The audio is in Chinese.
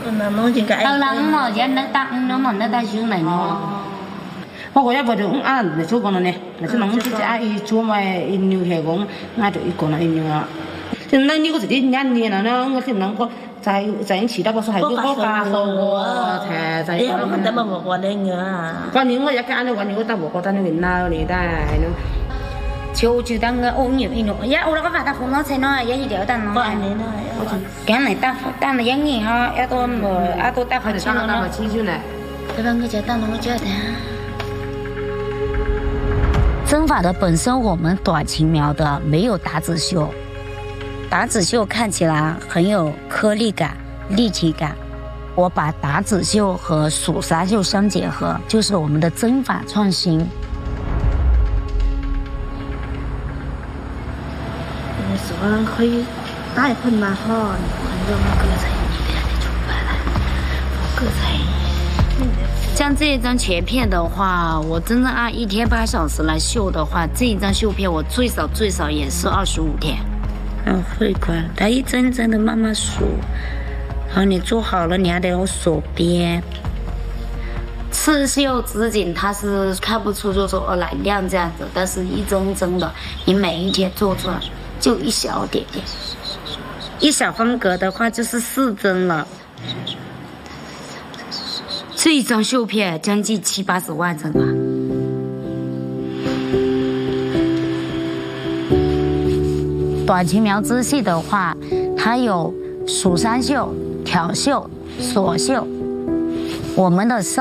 tao lắm mà dân nó tặng nó mà nó ta xuống này nó họ có bao nhiêu ăn để cho con này là cho nó chỉ ai cho mà in nhiều hệ cũng ngay được ít con là in nhiều à thì nó như có gì nhăn nhẹ nó thì nó có在其他不是还有个家伙，才在。 我们怎么我那个？ 关键我一干的，关键我打我打那个闹的的，喏。 chiều chiều tao nghe ôn nhiều in nữa, ya ôn nó có phải tao không nói thế nói, ya gì điều tao nói. Cái này tao là giống gì ha, ya tôi mà, tôi tao phải chơi nó. 对吧？我觉得当我觉得。针法的本身，我们短琴描的没有打指绣，打指绣看起来很有颗粒感、立体感。我把打指绣和蜀纱绣相结合，就是我们的针法创新。 说可以带喷嘛哈，很多嘛割菜，你别得出来了，割菜。 像这一张全片的话，我真正按1天8小时来绣的话，这一张绣片我最少也是25天。会快，它一针针的慢慢数，然后你做好了，你还得有锁边。刺绣织锦它是看不出就说来量这样子，但是一针针的，你每一天做出来就一小点点，一小方格的话就是4针了。这一张绣片将近70、80万针啊！短琴描织系的话，它有蜀山绣、挑绣、锁绣，我们的